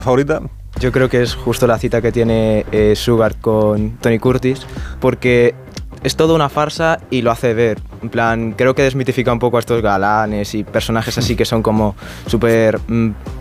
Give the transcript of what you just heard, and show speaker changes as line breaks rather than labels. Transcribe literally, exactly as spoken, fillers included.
¿Favorita?
Yo creo que es justo la cita que tiene eh, Sugar con Tony Curtis, porque es toda una farsa y lo hace ver. En plan, creo que desmitifica un poco a estos galanes y personajes así que son como súper... Mmm,